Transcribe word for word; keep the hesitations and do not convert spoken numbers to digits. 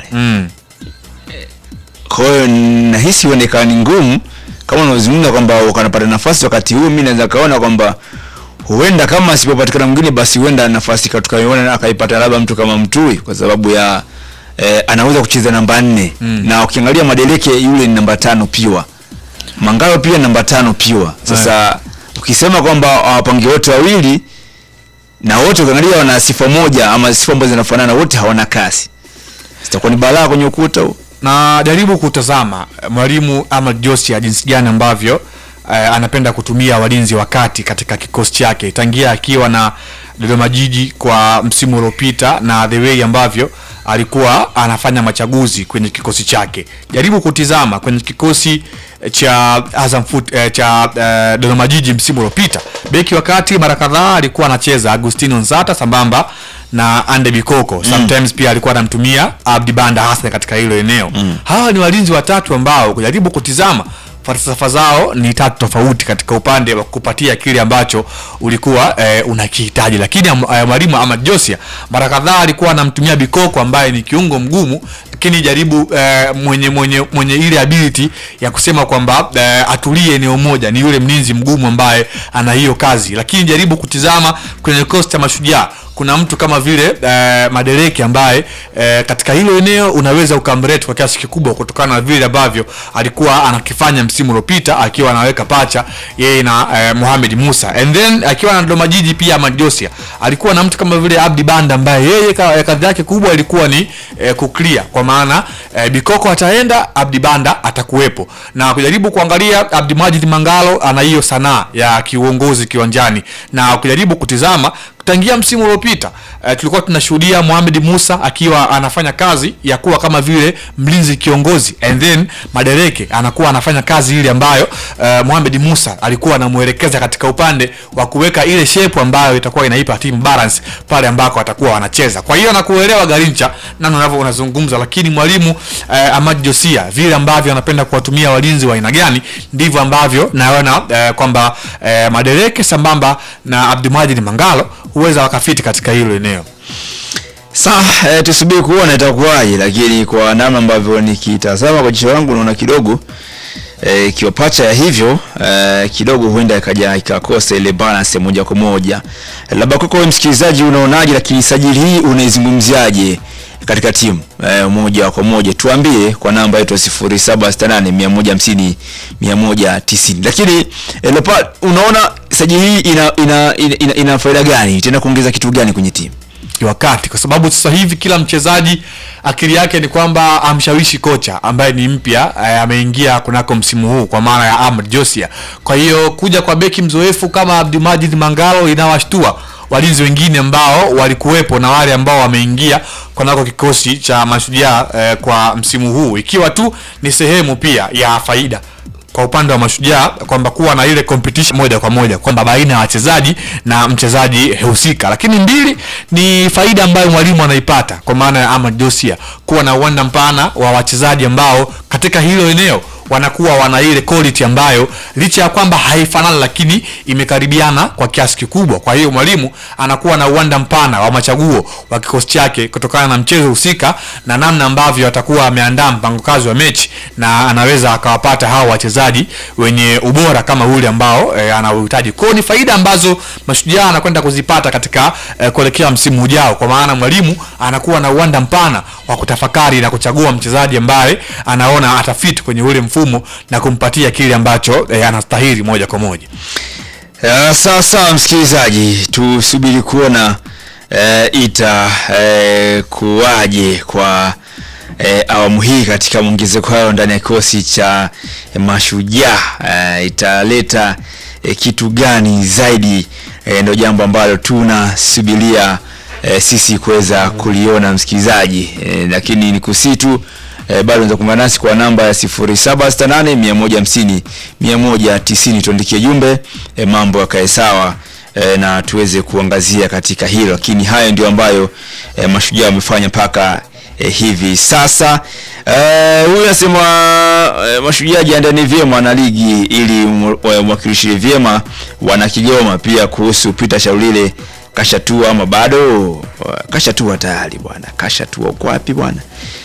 Mm. Kwa hiyo nahisi huenda ni ngumu kama unazungumza kwamba ukanapata nafasi wakati huu. Mimi naweza kaona kwamba huenda kama asipopatikana mwingine basi huenda nafasi tukaiona akaipata labda mtu kama Mtui kwa sababu ya eh, anaweza kucheza namba nne. Mm. Na ukiangalia Madeleke yule ni namba tano piwa. Mangalo pia namba tano piwa. Sasa yeah. Ukisema kwamba wapange wote wawili na wote ukiangalia wana sifa moja ama sifa ambazo zinafanana, wote hawana kasi. Sitakuwa ni balaa kwenye ukuta huu. Na jaribu kutazama mwalimu Ahmad Josia jinsi gani ambavyo uh, anapenda kutumia walinzi wakati katika kikosi chake tangia akiwa na Dodoma Jiji kwa msimu uliopita na the way ambavyo alikuwa anafanya machaguzi kwenye kikosi chake. Jaribu kutizama kwenye kikosi cha Azam Foot eh, cha eh, Dodoma Jiji msimu uliopita. Beki wakati mara kadhaa alikuwa anacheza Agustino Nzata sambamba na Ande Bikoko. Sometimes mm. pia alikuwa anamtumia Abdi Banda hasa katika hilo eneo. Mm. Hawa ni walinzi watatu ambao kujaribu kutizama falsafa zao ni tatu tofauti katika upande wa kupatia kile ambacho ulikuwa e, unakihitaji. Lakini mwalimu Ahmad Josia mara kadhaa alikuwa anamtumia Bikoko ambaye ni kiungo mgumu, lakini jaribu e, mwenye mwenye mwenye ile ability ya kusema kwamba e, atulie eneo moja, ni yule mlinzi mgumu ambaye ana hiyo kazi. Lakini jaribu kutizama kwenye Costa Mashujaa kuna mtu kama vile e, Madeleke ambaye e, katika hilo eneo unaweza ukamrate kwa kiasi kikubwa kutokana na vile ambavyo alikuwa anakifanya msimu uliopita akiwa anaweka pacha yeye na e, Mohamed Musa. And then akiwa na Dodoma Jiji pia Ahmad Josia alikuwa na mtu kama vile Abdi Banda ambaye yeye kazi yake kubwa ilikuwa ni e, kuclear, kwa maana e, Bikoko ataenda, Abdi Banda atakuwepo. Na kujaribu kuangalia Abdi Majid Mangalo ana hiyo sanaa ya kiuongozi kiwanjani, na kujaribu kutizama tangia msimu uliopita uh, tulikuwa tunashuhudia Mohamed Musa akiwa anafanya kazi ya kuwa kama vile mlinzi kiongozi, and then Madeleke anakuwa anafanya kazi ile ambayo uh, Mohamed Musa alikuwa anamuelekeza katika upande wa kuweka ile shape ambayo itakuwa inaipa team balance pale ambako atakuwa wanacheza. Kwa hiyo nakuelewa Garincha nani unavyo unazungumza, lakini mwalimu uh, Ahmad Josia vile ambavyo anapenda kuwatumia walinzi wa aina gani ndivyo ambavyo naona uh, kwamba uh, Madeleke sambamba na Abdulmajid Mangalo uweza wakafiti katika hilo eneo. Sawa, e, tusubiri kuona itakuwaje, lakini kwa namna ambavyo nikitazama kwa jicho langu naona kidogo eh kiwa pacha ya hivyo e, kidogo huenda ikaja ikakosa ile balance moja kwa moja. Labda kwako wewe msikilizaji unaonaje, lakini sajili hii unaizungumziaje katika timu e, moja kwa moja? Tuambie kwa namba yetu sifuri saba sita nane mia moja hamsini mia moja tisini. Lakini e, Leopard, unaona sajili hii ina ina, ina, ina, ina faida gani, tena kuongeza kitu gani kwenye timu wakati? Kwa sababu sasa hivi kila mchezaji akili yake ni kwamba amshawishi kocha ambaye ni mpya ameingia kunako msimu huu kwa maana ya Ahmad Josia. Kwa hiyo kuja kwa beki mzoefu kama Abdulmajid Mangalo inawashtua walinzi wengine ambao walikuwepo na wale ambao wameingia kunako kikosi cha Mashujaa eh, kwa msimu huu, ikiwa tu ni sehemu pia ya faida kwa upande wa Mashujaa kwamba kuwa na ile competition moja kwa moja kwamba baina ya wachezaji na mchezaji husika. Lakini mbili ni faida ambayo mwalimu anaipata kwa maana ya Ahmad Josia kuwa na uwanda mpana wa wachezaji ambao katika hilo eneo wanakuwa wana ile quality ambayo licha ya kwamba haifanani lakini imekaribiana kwa kiasi kikubwa. Kwa hiyo mwalimu anakuwa na uwanda mpana wa machaguo wa kikosi chake kutokana na mchezo husika na namna ambavyo atakuwa ameandaa mpango kazi wa mechi, na anaweza akawapata hao wachezaji wenye ubora kama ule ambao e, anauhitaji. Kwa ni faida ambazo Mashujaa anakwenda kuzipata katika e, kuelekea msimu ujao, kwa maana mwalimu anakuwa na uwanda mpana wa kutafakari na kuchagua mchezaji ambaye anaona atafiti kwenye ule mfumo na kumpatia kile ambacho eh, anastahili moja kwa moja. Uh, sasa msikilizaji, tusubiri kuona uh, ita uh, kuwaje kwa uh, awamu hii katika mwongezeko hayo ndani ya kikosi cha uh, Mashujaa. Uh, italeta uh, kitu gani zaidi, uh, ndio jambo ambalo tunasubiria uh, sisi kuweza kuliona msikilizaji. Uh, lakini ni kusitu E, bado unaweza kuungana nasi kwa namba ya sifuri saba sita nane mia moja hamsini mia moja tisini, tuandikie jumbe e, mambo yakae sawa e, na tuweze kuangazia katika hilo. Lakini haya ndio ambayo e, Mashujaa wamefanya mpaka e, hivi sasa. Eh huyu anasema e, Mashujaa jiandani vyema na ligi ili mwakilishi vyema wana Kigoma. Pia kuhusu Peter Shaulile kashatua ama bado? Kashatua tayari bwana, kashatua uko wapi bwana?